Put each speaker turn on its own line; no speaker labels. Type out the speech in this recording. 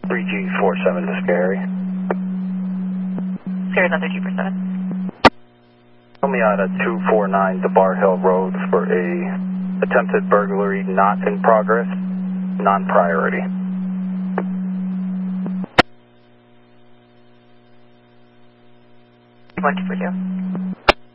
3G47 to Scary.
Sierra another G47.
Tell me out at 249 DeBar Hill Road for a attempted burglary not in progress, non-priority.
1242.